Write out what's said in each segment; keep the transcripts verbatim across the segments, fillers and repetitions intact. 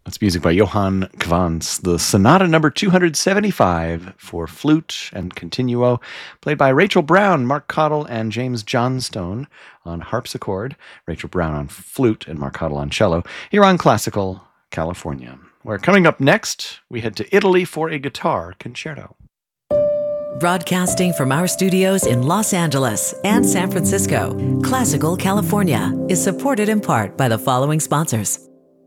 That's music by Johann Quantz, the Sonata number two hundred seventy-five for flute and continuo, played by Rachel Brown, Mark Cottle, and James Johnstone on harpsichord, Rachel Brown on flute, and Mark Cottle on cello, here on Classical California. Where coming up next, we head to Italy for a guitar concerto. Broadcasting from our studios in Los Angeles and San Francisco, Classical California is supported in part by the following sponsors.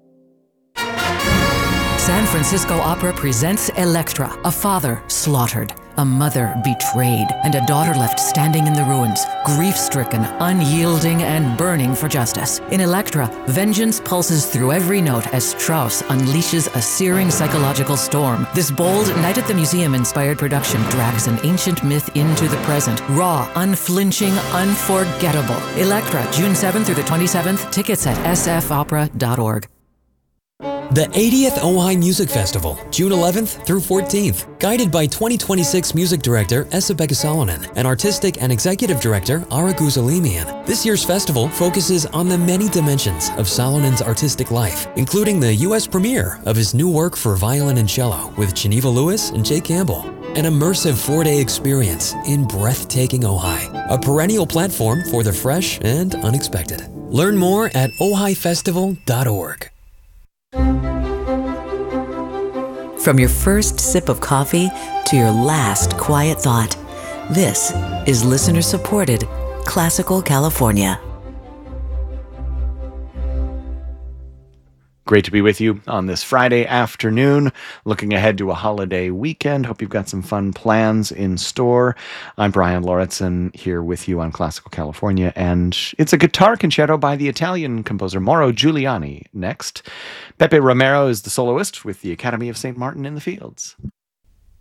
San Francisco Opera presents Elektra, a father slaughtered, a mother betrayed, and a daughter left standing in the ruins, grief-stricken, unyielding, and burning for justice. In Elektra, vengeance pulses through every note as Strauss unleashes a searing psychological storm. This bold Night at the Museum-inspired production drags an ancient myth into the present. Raw, unflinching, unforgettable. Elektra, June seventh through the twenty-seventh. Tickets at s f opera dot org. The eightieth Ojai Music Festival, June eleventh through fourteenth. Guided by twenty twenty-six Music Director Esa-Pekka Salonen and Artistic and Executive Director Ara Guzalimian. This year's festival focuses on the many dimensions of Salonen's artistic life, including the U S premiere of his new work for violin and cello with Geneva Lewis and Jay Campbell. An immersive four-day experience in breathtaking Ojai, a perennial platform for the fresh and unexpected. Learn more at ojai festival dot org. From your first sip of coffee to your last quiet thought, this is listener-supported Classical California. Great to be with you on this Friday afternoon, looking ahead to a holiday weekend. Hope you've got some fun plans in store. I'm Brian Lauritsen here with you on Classical California, and it's a guitar concerto by the Italian composer Mauro Giuliani next. Pepe Romero is the soloist with the Academy of Saint Martin in the Fields.